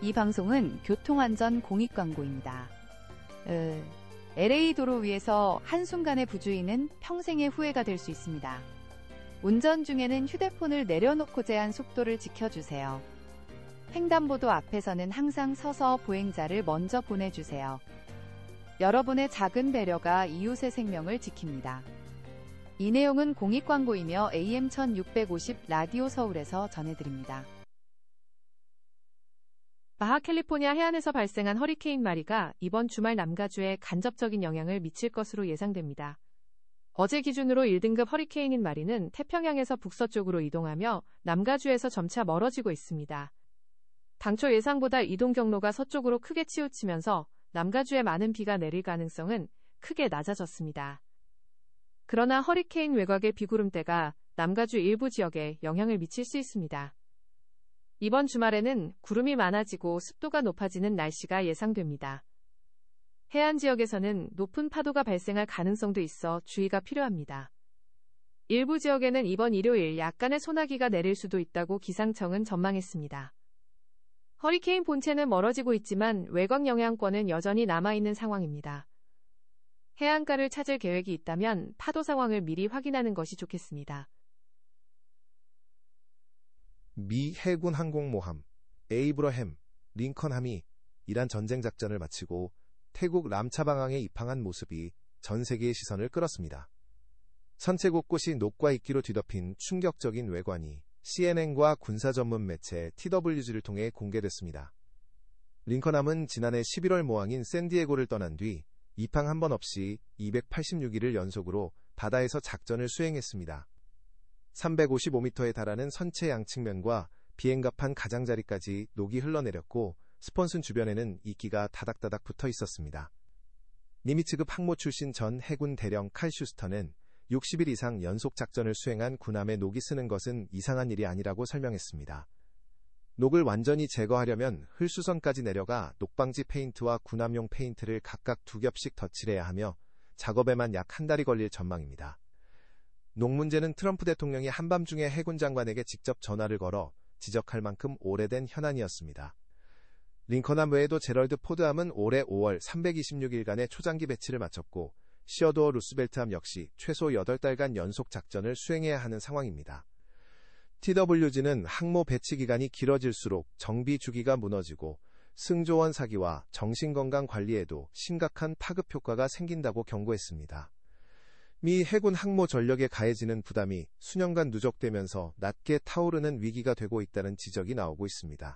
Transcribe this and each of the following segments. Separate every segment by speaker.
Speaker 1: 이 방송은 교통안전 공익광고입니다. LA 도로 위에서 한순간의 부주의는 평생의 후회가 될 수 있습니다. 운전 중에는 휴대폰을 내려놓고 제한 속도를 지켜주세요. 횡단보도 앞에서는 항상 서서 보행자를 먼저 보내주세요. 여러분의 작은 배려가 이웃의 생명을 지킵니다. 이 내용은 공익광고이며 AM 1650 라디오 서울에서 전해드립니다.
Speaker 2: 바하 캘리포니아 해안에서 발생한 허리케인 마리가 이번 주말 남가주에 간접적인 영향을 미칠 것으로 예상됩니다. 어제 기준으로 1등급 허리케인인 마리는 태평양에서 북서쪽으로 이동하며 남가주에서 점차 멀어지고 있습니다. 당초 예상보다 이동 경로가 서쪽으로 크게 치우치면서 남가주에 많은 비가 내릴 가능성은 크게 낮아졌습니다. 그러나 허리케인 외곽의 비구름대가 남가주 일부 지역에 영향을 미칠 수 있습니다. 이번 주말에는 구름이 많아지고 습도가 높아지는 날씨가 예상됩니다. 해안 지역에서는 높은 파도가 발생할 가능성도 있어 주의가 필요합니다. 일부 지역에는 이번 일요일 약간의 소나기가 내릴 수도 있다고 기상청은 전망했습니다. 허리케인 본체는 멀어지고 있지만 외곽 영향권은 여전히 남아있는 상황입니다. 해안가를 찾을 계획이 있다면 파도 상황을 미리 확인하는 것이 좋겠습니다.
Speaker 3: 미 해군 항공모함 에이브러햄 링컨함이 이란 전쟁 작전을 마치고 태국 람차방항에 입항한 모습이 전 세계의 시선을 끌었습니다. 선체 곳곳이 녹과 이끼로 뒤덮인 충격적인 외관이 CNN과 군사 전문 매체 TWG를 통해 공개됐습니다. 링컨함은 지난해 11월 모항인 샌디에고를 떠난 뒤 입항 한 번 없이 286일을 연속으로 바다에서 작전을 수행했습니다. 355m에 달하는 선체 양측면과 비행갑판 가장자리까지 녹이 흘러내렸고 스폰슨 주변에는 이끼가 다닥다닥 붙어 있었습니다. 니미츠급 항모 출신 전 해군 대령 칼 슈스터는 60일 이상 연속 작전을 수행한 군함에 녹이 쓰는 것은 이상한 일이 아니라고 설명했습니다. 녹을 완전히 제거하려면 흘수선까지 내려가 녹방지 페인트와 군함용 페인트를 각각 2겹씩 덧칠해야 하며 작업에만 약 한 달이 걸릴 전망입니다. 녹 문제는 트럼프 대통령이 한밤중에 해군 장관에게 직접 전화를 걸어 지적할 만큼 오래된 현안이었습니다. 링컨함 외에도 제럴드 포드함은 올해 5월 326일간의 초장기 배치를 마쳤고 시어도어 루스벨트함 역시 최소 8달간 연속 작전을 수행해야 하는 상황입니다. TWG는 항모 배치 기간이 길어질수록 정비 주기가 무너지고 승조원 사기와 정신건강 관리에도 심각한 파급 효과가 생긴다고 경고했습니다. 미 해군 항모 전력에 가해지는 부담이 수년간 누적되면서 낮게 타오르는 위기가 되고 있다는 지적이 나오고 있습니다.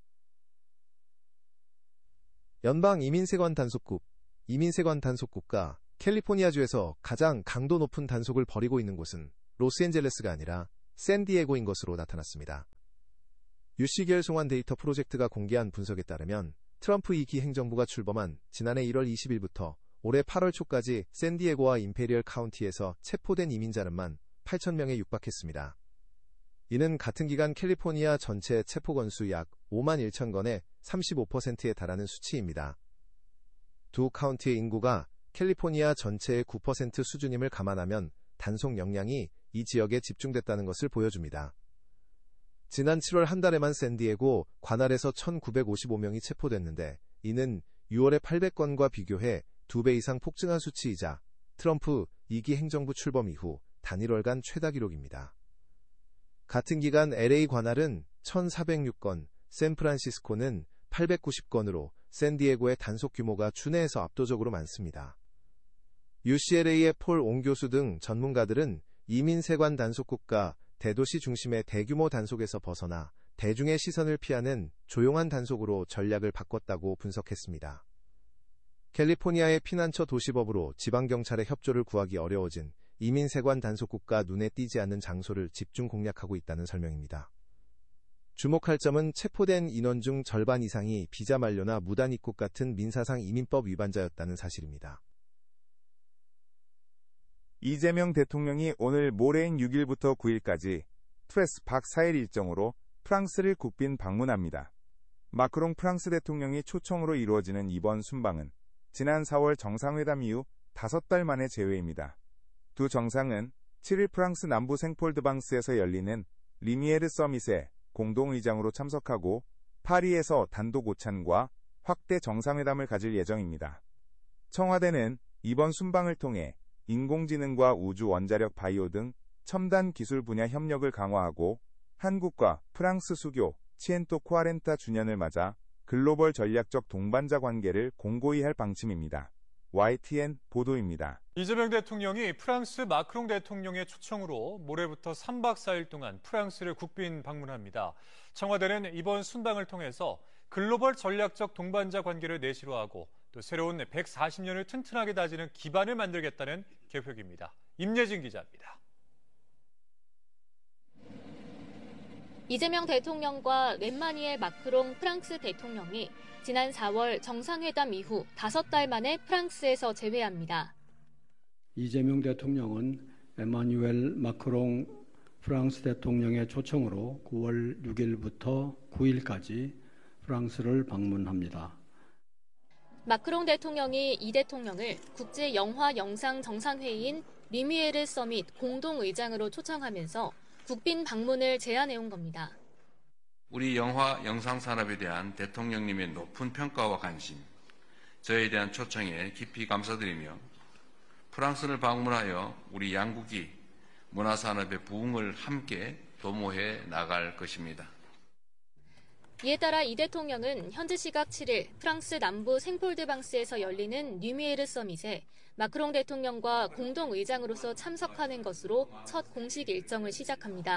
Speaker 3: 연방 이민세관 단속국, 이민세관 단속국가 캘리포니아주에서 가장 강도 높은 단속을 벌이고 있는 곳은 로스앤젤레스가 아니라 샌디에고인 것으로 나타났습니다. UC계열 송환 데이터 프로젝트가 공개한 분석에 따르면 트럼프 2기 행정부가 출범한 지난해 1월 20일부터 올해 8월 초까지 샌디에고와 임페리얼 카운티에서 체포된 이민자는만 8,000명에 육박했습니다. 이는 같은 기간 캘리포니아 전체 체포 건수 약 5만 1천 건의 35%에 달하는 수치입니다. 두 카운티의 인구가 캘리포니아 전체의 9% 수준임을 감안하면 단속 역량이 이 지역에 집중됐다는 것을 보여줍니다. 지난 7월 한 달에만 샌디에고 관할에서 1,955명이 체포됐는데 이는 6월의 800건과 비교해 2배 이상 폭증한 수치이자 트럼프 2기 행정부 출범 이후 단일월간 최다 기록입니다. 같은 기간 LA 관할은 1,406건, 샌프란시스코는 890건으로 샌디에고의 단속 규모가 주내에서 압도적으로 많습니다. UCLA의 폴 옹 교수 등 전문가들은 이민세관 단속국가 대도시 중심의 대규모 단속에서 벗어나 대중의 시선을 피하는 조용한 단속으로 전략을 바꿨다고 분석했습니다. 캘리포니아의 피난처 도시법으로 지방경찰의 협조를 구하기 어려워진 이민세관 단속국가 눈에 띄지 않는 장소를 집중 공략하고 있다는 설명입니다. 주목할 점은 체포된 인원 중 절반 이상이 비자 만료나 무단 입국 같은 민사상 이민법 위반자였다는 사실입니다.
Speaker 4: 이재명 대통령이 오늘 모레인 6일부터 9일까지 트레스 박 4일 일정으로 프랑스를 국빈 방문합니다. 마크롱 프랑스 대통령이 초청으로 이루어지는 이번 순방은 지난 4월 정상회담 이후 5달 만의 재회입니다. 두 정상은 7일 프랑스 남부 생폴드방스에서 열리는 리미에르 서밋에 공동의장으로 참석하고 파리에서 단독 오찬과 확대 정상회담을 가질 예정입니다. 청와대는 이번 순방을 통해 인공지능과 우주 원자력 바이오 등 첨단 기술 분야 협력을 강화하고 한국과 프랑스 수교 치엔토 쿠아렌타 주년을 맞아 글로벌 전략적 동반자 관계를 공고히 할 방침입니다. YTN 보도입니다.
Speaker 5: 이재명 대통령이 프랑스 마크롱 대통령의 초청으로 모레부터 3박 4일 동안 프랑스를 국빈 방문합니다. 청와대는 이번 순방을 통해서 글로벌 전략적 동반자 관계를 내실화하고 또 새로운 140년을 튼튼하게 다지는 기반을 만들겠다는 계획입니다. 임예진 기자입니다.
Speaker 6: 이재명 대통령과 엠마뉘엘 마크롱 프랑스 대통령이 지난 4월 정상회담 이후 5달 만에 프랑스에서 재회합니다.
Speaker 7: 이재명 대통령은 엠마뉘엘 마크롱 프랑스 대통령의 초청으로 9월 6일부터 9일까지 프랑스를 방문합니다.
Speaker 6: 마크롱 대통령이 이 대통령을 국제영화영상정상회의인 리뮤에르 서밋 공동의장으로 초청하면서 국빈 방문을 제안해온 겁니다.
Speaker 8: 우리 영화 영상 산업에 대한 대통령님의 높은 평가와 관심, 저에 대한 초청에 깊이 감사드리며 프랑스를 방문하여 우리 양국이 문화산업의 부흥을 함께 도모해 나갈 것입니다.
Speaker 6: 이에 따라 이 대통령은 현지 시각 7일 프랑스 남부 생폴드방스에서 열리는 리뮤에르 서밋에 마크롱 대통령과 공동의장으로서 참석하는 것으로 첫 공식 일정을 시작합니다.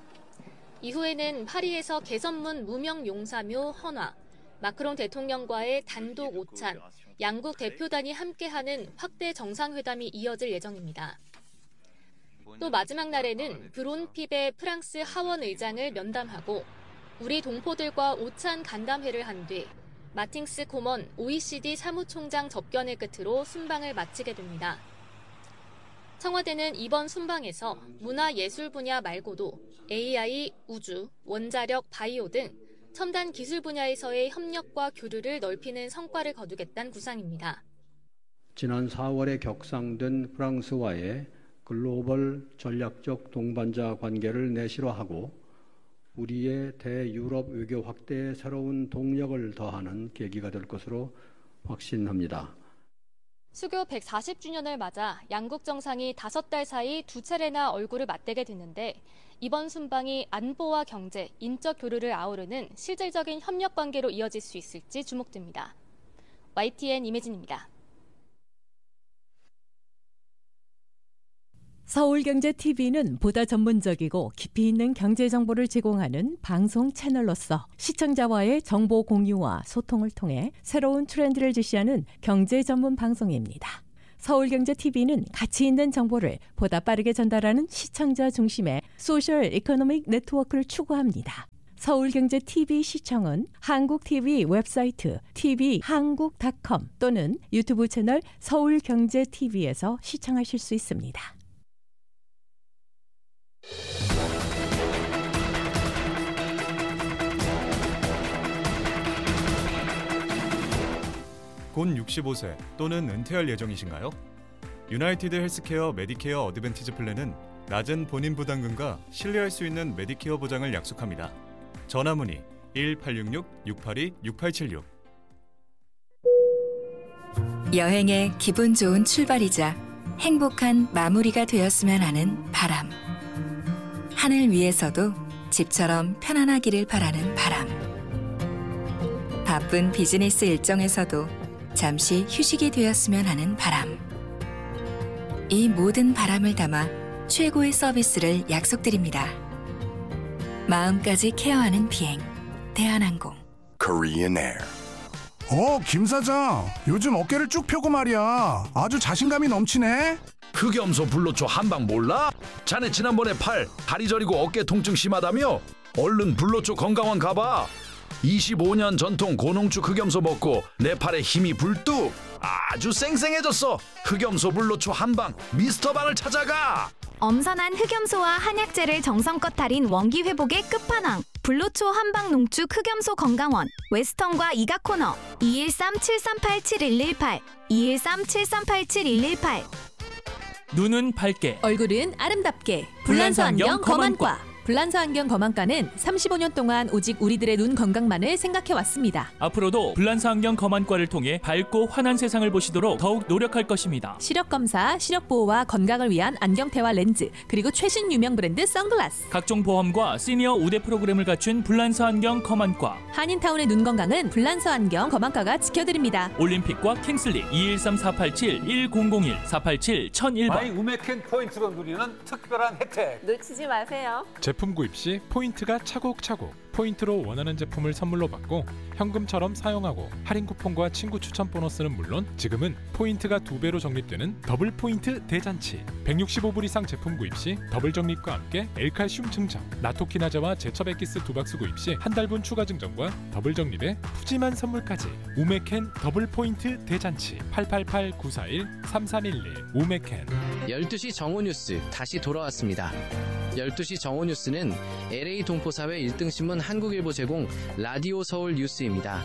Speaker 6: 이후에는 파리에서 개선문 무명용사묘 헌화, 마크롱 대통령과의 단독 오찬, 양국 대표단이 함께하는 확대 정상회담이 이어질 예정입니다. 또 마지막 날에는 브론핍의 프랑스 하원 의장을 면담하고 우리 동포들과 오찬 간담회를 한 뒤 마팅스 코먼 OECD 사무총장 접견을 끝으로 순방을 마치게 됩니다. 청와대는 이번 순방에서 문화예술 분야 말고도 AI, 우주, 원자력, 바이오 등 첨단 기술 분야에서의 협력과 교류를 넓히는 성과를 거두겠다는 구상입니다.
Speaker 7: 지난 4월에 격상된 프랑스와의 글로벌 전략적 동반자 관계를 내실화하고 우리의 대유럽 외교 확대에 새로운 동력을 더하는 계기가 될 것으로 확신합니다.
Speaker 6: 수교 140주년을 맞아 양국 정상이 5달 사이 2차례나 얼굴을 맞대게 됐는데 이번 순방이 안보와 경제, 인적 교류를 아우르는 실질적인 협력 관계로 이어질 수 있을지 주목됩니다. YTN 임혜진입니다.
Speaker 9: 서울경제TV는 보다 전문적이고 깊이 있는 경제 정보를 제공하는 방송 채널로서 시청자와의 정보 공유와 소통을 통해 새로운 트렌드를 제시하는 경제 전문 방송입니다. 서울경제TV는 가치 있는 정보를 보다 빠르게 전달하는 시청자 중심의 소셜 이코노믹 네트워크를 추구합니다. 서울경제TV 시청은 한국TV 웹사이트 tvhan국.com 또는 유튜브 채널 서울경제TV에서 시청하실 수 있습니다.
Speaker 10: 곧 65세 또는 은퇴할 예정이신가요? 유나이티드 헬스케어 메디케어 어드밴티지 플랜은 낮은 본인 부담금과 신뢰할 수 있는 메디케어 보장을 약속합니다. 전화문의 1866-682-6876.
Speaker 11: 여행의 기분 좋은 출발이자 행복한 마무리가 되었으면 하는 바람. 하늘 위에서도 집처럼 편안하기를 바라는 바람. 바쁜 비즈니스 일정에서도 잠시 휴식이 되었으면 하는 바람. 이 모든 바람을 담아 최고의 서비스를 약속드립니다. 마음까지 케어하는 비행, 대한항공.
Speaker 12: Korean Air. 김 사장, 요즘 어깨를 쭉 펴고 말이야. 아주 자신감이 넘치네.
Speaker 13: 흑염소 불로초 한방 몰라? 자네 지난번에 다리 저리고 어깨 통증 심하다며? 얼른 불로초 건강원 가봐. 25년 전통 고농축 흑염소 먹고 내 팔에 힘이 불뚝. 아주 쌩쌩해졌어. 흑염소 불로초 한방 미스터방을 찾아가.
Speaker 14: 엄선한 흑염소와 한약재를 정성껏 달인 원기 회복의 끝판왕. 불로초 한방 농축 흑염소 건강원. 웨스턴과 이가코너 213-738-7118 213-738-7118.
Speaker 15: 눈은 밝게,
Speaker 14: 얼굴은 아름답게. 불란서 안경 검안과.
Speaker 9: 불란서 안경 검안과는 35년 동안 오직 우리들의 눈 건강만을 생각해왔습니다.
Speaker 15: 앞으로도 불란서 안경 검안과를 통해 밝고 환한 세상을 보시도록 더욱 노력할 것입니다.
Speaker 9: 시력 검사, 시력 보호와 건강을 위한 안경테와 렌즈, 그리고 최신 유명 브랜드 선글라스.
Speaker 15: 각종 보험과 시니어 우대 프로그램을 갖춘 불란서 안경 검안과.
Speaker 9: 한인타운의 눈 건강은 불란서 안경 검안과가 지켜드립니다.
Speaker 15: 올림픽과 킹슬리 213-487-1001, 487-1001번.
Speaker 16: 마이 우메켄 포인트로 누리는 특별한 혜택.
Speaker 17: 놓치지 마세요.
Speaker 18: 제품 구입 시 포인트가 차곡차곡 포인트로 원하는 제품을 선물로 받고 현금처럼 사용하고 할인 쿠폰과 친구 추천 보너스는 물론 지금은 포인트가 2배로 적립되는 더블 포인트 대잔치. 165불 이상 제품 구입 시 더블 적립과 함께 L칼슘 증정, 나토키나제와 제첩 엑기스 2박스 구입 시 한 달분 추가 증정과 더블 적립에 푸짐한 선물까지. 우메켄 더블 포인트 대잔치. 888-941-3311 우메켄.
Speaker 19: 12시 정오뉴스 다시 돌아왔습니다. 12시 정오뉴스는 LA 동포사회 1등 신문 한국일보 제공 라디오 서울 뉴스입니다.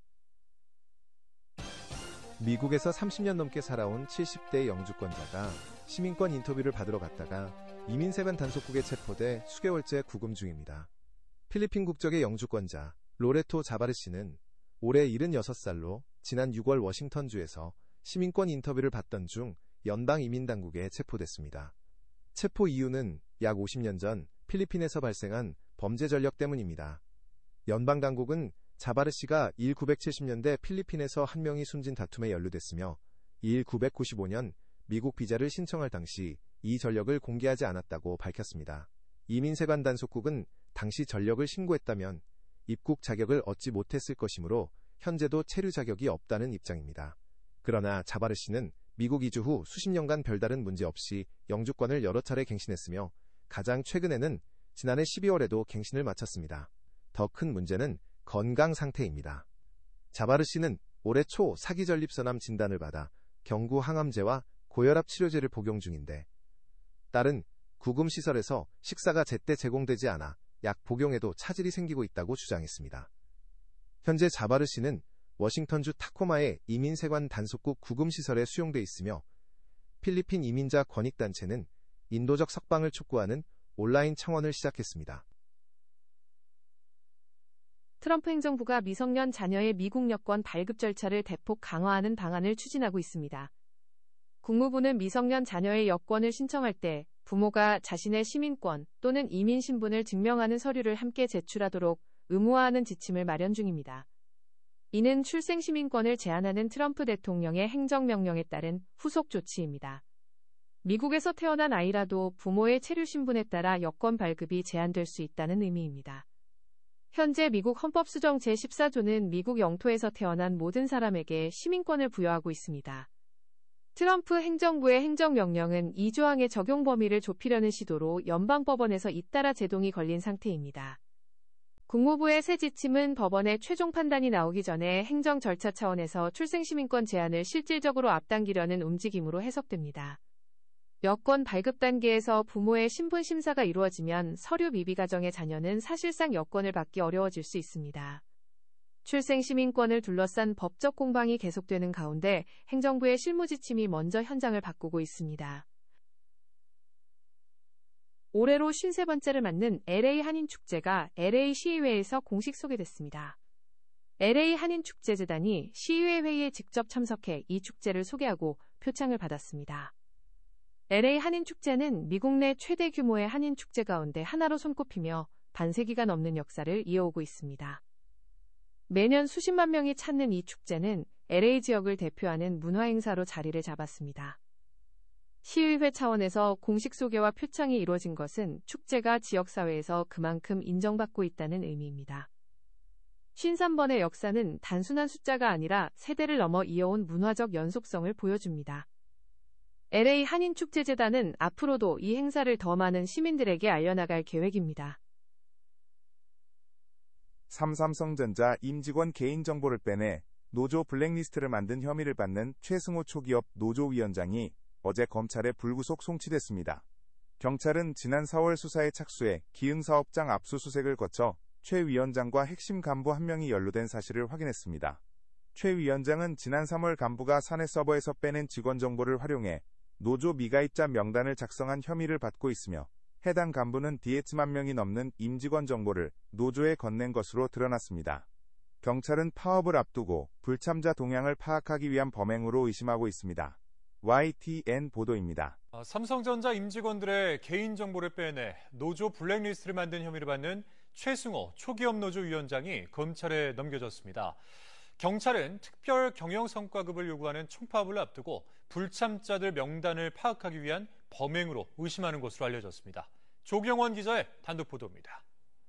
Speaker 3: 미국에서 30년 넘게 살아온 70대 영주권자가 시민권 인터뷰를 받으러 갔다가 이민세관 단속국에 체포돼 수개월째 구금 중입니다. 필리핀 국적의 영주권자 로레토 자바르씨는 올해 76살로 지난 6월 워싱턴주에서 시민권 인터뷰를 받던 중 연방이민당국에 체포됐습니다. 체포 이유는 약 50년 전 필리핀에서 발생한 범죄 전력 때문입니다. 연방당국은 자바르씨가 1970년대 필리핀에서 한 명이 숨진 다툼에 연루됐으며 1995년 미국 비자를 신청할 당시 이 전력을 공개하지 않았다고 밝혔습니다. 이민세관 단속국은 당시 전력을 신고했다면 입국 자격을 얻지 못했을 것이므로 현재도 체류 자격이 없다는 입장입니다. 그러나 자바르씨는 미국 이주 후 수십 년간 별다른 문제 없이 영주권을 여러 차례 갱신했으며 가장 최근에는 지난해 12월에도 갱신을 마쳤습니다. 더 큰 문제는 건강 상태입니다. 자바르씨는 올해 초 사기 전립선암 진단을 받아 경구 항암제와 고혈압 치료제를 복용 중인데 딸은 구금시설에서 식사가 제때 제공되지 않아 약 복용에도 차질이 생기고 있다고 주장했습니다. 현재 자바르씨는 워싱턴주 타코마의 이민세관 단속국 구금시설에 수용돼 있으며 필리핀 이민자 권익단체는 인도적 석방을 촉구하는 온라인 청원을 시작했습니다.
Speaker 2: 트럼프 행정부가 미성년 자녀의 미국 여권 발급 절차를 대폭 강화하는 방안을 추진하고 있습니다. 국무부는 미성년 자녀의 여권을 신청할 때 부모가 자신의 시민권 또는 이민 신분을 증명하는 서류를 함께 제출하도록 의무화하는 지침을 마련 중입니다. 이는 출생 시민권을 제한하는 트럼프 대통령의 행정명령에 따른 후속 조치입니다. 미국에서 태어난 아이라도 부모의 체류 신분에 따라 여권 발급이 제한될 수 있다는 의미입니다. 현재 미국 헌법 수정 제14조는 미국 영토에서 태어난 모든 사람에게 시민권을 부여하고 있습니다. 트럼프 행정부의 행정명령은 이 조항의 적용 범위를 좁히려는 시도로 연방법원에서 잇따라 제동이 걸린 상태입니다. 국무부의 새 지침은 법원의 최종 판단이 나오기 전에 행정 절차 차원에서 출생시민권 제한을 실질적으로 앞당기려는 움직임으로 해석됩니다. 여권 발급 단계에서 부모의 신분 심사가 이루어지면 서류 미비 가정의 자녀는 사실상 여권을 받기 어려워질 수 있습니다. 출생시민권을 둘러싼 법적 공방이 계속되는 가운데 행정부의 실무 지침이 먼저 현장을 바꾸고 있습니다. 올해로 53번째를 맞는 LA 한인축제가 LA 시의회에서 공식 소개됐습니다. LA 한인축제재단이 시의회 회의에 직접 참석해 이 축제를 소개하고 표창을 받았습니다. LA 한인축제는 미국 내 최대 규모의 한인축제 가운데 하나로 손꼽히며 반세기가 넘는 역사를 이어오고 있습니다. 매년 수십만 명이 찾는 이 축제는 LA 지역을 대표하는 문화행사로 자리를 잡았습니다. 시의회 차원에서 공식 소개와 표창이 이루어진 것은 축제가 지역사회에서 그만큼 인정받고 있다는 의미입니다. 53번의 역사는 단순한 숫자가 아니라 세대를 넘어 이어온 문화적 연속성을 보여줍니다. LA 한인축제재단은 앞으로도 이 행사를 더 많은 시민들에게 알려나갈 계획입니다.
Speaker 4: 삼성전자 임직원 개인정보를 빼내 노조 블랙리스트를 만든 혐의를 받는 최승호 초기업 노조위원장이 어제 검찰에 불구속 송치됐습니다. 경찰은 지난 4월 수사에 착수해 기흥사업장 압수수색을 거쳐 최 위원장과 핵심 간부 1명이 연루된 사실을 확인했습니다. 최 위원장은 지난 3월 간부가 사내 서버에서 빼낸 직원 정보를 활용해 노조 미가입자 명단을 작성한 혐의를 받고 있으며 해당 간부는 DH만 명이 넘는 임직원 정보를 노조에 건넨 것으로 드러났습니다. 경찰은 파업을 앞두고 불참자 동향을 파악하기 위한 범행으로 의심하고 있습니다. YTN 보도입니다.
Speaker 5: 삼성전자 임직원들의 개인정보를 빼내 노조 블랙리스트를 만든 혐의를 받는 최승호 초기업노조 위원장이 검찰에 넘겨졌습니다. 경찰은 특별 경영성과급을 요구하는 총파업을 앞두고 불참자들 명단을 파악하기 위한 범행으로 의심하는 것으로 알려졌습니다. 조경원 기자의 단독 보도입니다.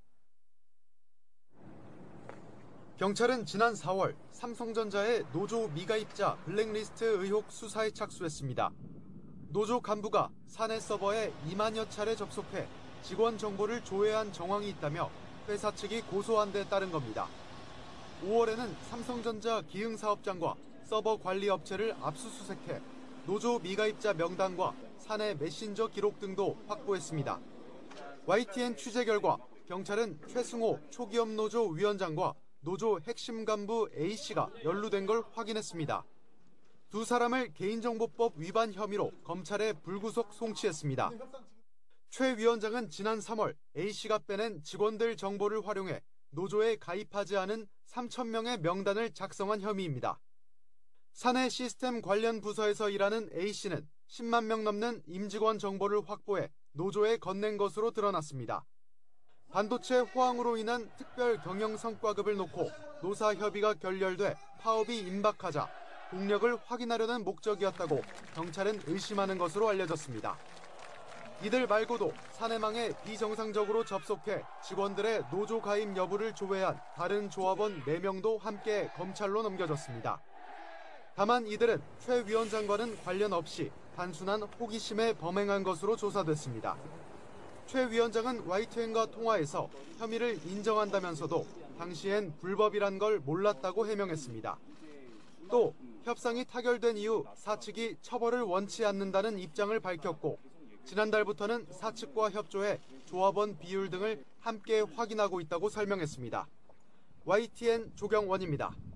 Speaker 17: 경찰은 지난 4월 삼성전자의 노조 미가입자 블랙리스트 의혹 수사에 착수했습니다. 노조 간부가 사내 서버에 2만여 차례 접속해 직원 정보를 조회한 정황이 있다며 회사 측이 고소한 데 따른 겁니다. 5월에는 삼성전자 기흥사업장과 서버 관리 업체를 압수수색해 노조 미가입자 명단과 사내 메신저 기록 등도 확보했습니다. YTN 취재 결과 경찰은 최승호 초기업노조 위원장과 노조 핵심 간부 A씨가 연루된 걸 확인했습니다. 두 사람을 개인정보법 위반 혐의로 검찰에 불구속 송치했습니다. 최 위원장은 지난 3월 A씨가 빼낸 직원들 정보를 활용해 노조에 가입하지 않은 3,000명의 명단을 작성한 혐의입니다. 사내 시스템 관련 부서에서 일하는 A씨는 10만 명 넘는 임직원 정보를 확보해 노조에 건넨 것으로 드러났습니다. 반도체 호황으로 인한 특별 경영 성과급을 놓고 노사 협의가 결렬돼 파업이 임박하자 공력을 확인하려는 목적이었다고 경찰은 의심하는 것으로 알려졌습니다. 이들 말고도 사내망에 비정상적으로 접속해 직원들의 노조 가입 여부를 조회한 다른 조합원 4명도 함께 검찰로 넘겨졌습니다. 다만 이들은 최 위원장과는 관련 없이 단순한 호기심에 범행한 것으로 조사됐습니다. 최 위원장은 YTN과 통화에서 혐의를 인정한다면서도 당시엔 불법이란 걸 몰랐다고 해명했습니다. 또 협상이 타결된 이후 사측이 처벌을 원치 않는다는 입장을 밝혔고 지난달부터는 사측과 협조해 조합원 비율 등을 함께 확인하고 있다고 설명했습니다. YTN 조경원입니다.